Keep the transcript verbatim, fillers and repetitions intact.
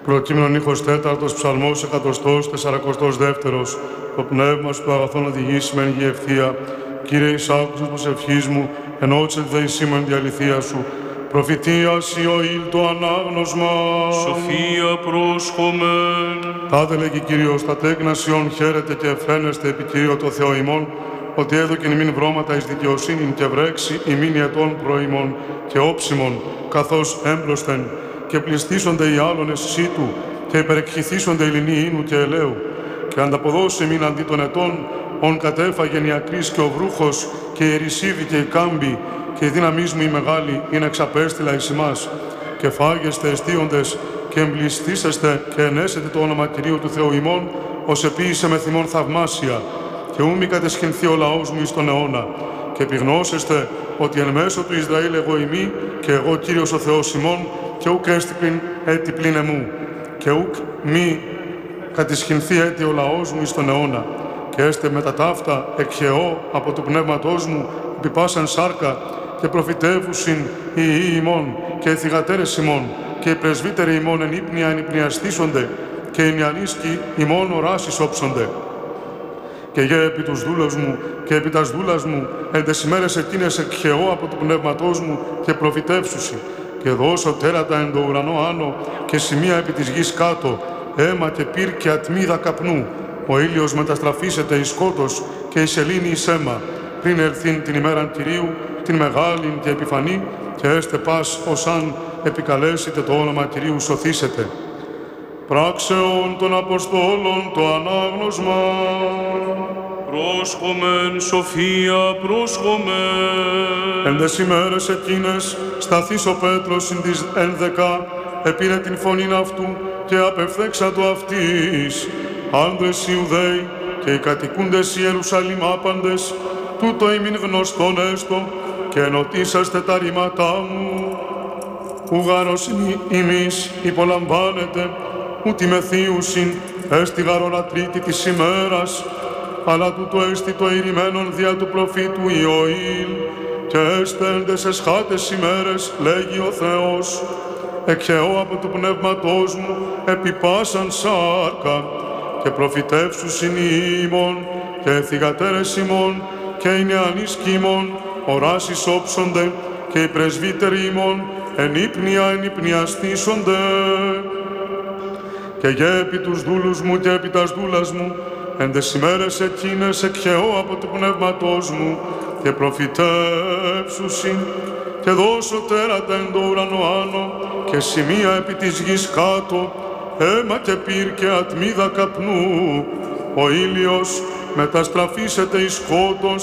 Προκείμενον ήχος τέταρτος, ψαλμός εκατοστός, τεσσαρακοστός δεύτερος. Το πνεύμα σου το αγαθόν οδηγήσει μεν γη ευθεία. Κύριε, εις άκουσες προσευχής μου, ενώτισε τη δεησή μου εν τη αληθεία σου. Προφητείας Ιωήλ το ανάγνωσμα. Σοφία πρόσχομεν. Τάδε λέγει Κύριος, τα τέκνα Σιών χαίρετε και εφραίνεστε επί Κύριο το Θεό ημών, ότι έδωκεν ημίν βρώματα εις δικαιοσύνην και βρέξει ημίν ετών προημών και όψιμων, καθώς έμπροσθεν, και πληστήσονται οι άλλονες σύτου, και υπερεκχυθήσονται οι λινοί ίνου και ελαίου, και ανταποδώσει ημίν αντί των ετών, ον κατέφαγεν η ακρίς και ο βρούχος, και η ερησίδη και η κάμπη, και η δύναμής μου η μεγάλη είναι εξαπέστειλα εις ημάς. Και φάγεστε εστίοντες, και εμπληστήσεστε, και ενέσετε το όνομα Κυρίου του Θεού ημών, ως επίησε με θυμών θαυμάσια, και ού μη κατεσχυνθεί ο λαός μου εις τον αιώνα. Και επιγνώσεστε ότι εν μέσω του Ισραήλ εγώ ημί, και εγώ Κύριος ο Θεός ημών, και ουκ έστι πλην έτη πλην εμού, και ουκ μη κατεσχυνθεί έτη ο λαός μου εις τον αιώνα. Και έστε μετά ταύτα εκχαιώ από του πνεύματός μου, επί πάσαν σάρκα, και προφητεύουσιν οι ιοί ημών, και οι θυγατέρες ημών, και οι πρεσβύτεροι ημών εν ύπνοια ενυπνιαστήσονται, και οι νιανίσκοι ημών οράσεις όψονται. Και γε επί τους δούλους μου και επί τας δούλας μου, εν τες ημέρες εκείνες εκχαιώ από του πνεύματός μου, και προφητεύσουσι. Και δώσω τέρατα εν το ουρανό άνω, και σημεία επί της γης κάτω, αίμα και πυρ και ατμίδα καπνού. Ο ήλιος μεταστραφήσεται εις σκότος, και η σελήνη εις αίμα, πριν ερθήν την ημέραν Κυρίου, την μεγάλην και επιφανή, και έστε πας ως αν επικαλέσετε το όνομα Κυρίου σωθήσετε. Πράξεων των Αποστόλων το ανάγνωσμα. Πρόσχομεν, Σοφία, πρόσχομεν. Εν τες ημέρες εκείνες σταθείς ο Πέτρος συν της ένδεκα, επήρε την φωνήν αυτού και απευθέξατο αυτής. Άντρες Ιουδαίοι και οι κατοικούντες Ιερουσαλήμ άπαντες, τούτο ημίν γνωστόν έστω, και ενωτήσαστε τα ρήματά μου. Ουγάρος ημείς υπολαμβάνετε, ούτι μεθύουσιν έστι γαρολατρίτη της ημέρας, αλλά τούτο έστι το ηρημένον δια του προφήτου Ιωήλ, και έστεντες εσχάτες ημέρες, λέγει ο Θεός, εκχαιώ από του πνεύματός μου επί πάσαν σάρκα, και προφητεύσουσιν οι ημών, και θυγατέρες ημών, και οι νεανίσκοι ημών, οράσεις όψονται, και οι πρεσβύτεροι ημών, εν ύπνοια ενυπνιαστήσονται. Και γε επί τους δούλους μου και επί τας δούλας μου, εν τες ημέρες εκείνες εκχαιώ από του πνεύματός μου, και προφητεύσουσιν, και δώσω τέρατα εν το ουρανό άνω, και σημεία επί της γης κάτω, αίμα και πυρ και ατμίδα καπνού. Ο ήλιος μεταστραφήσεται εις σκότος,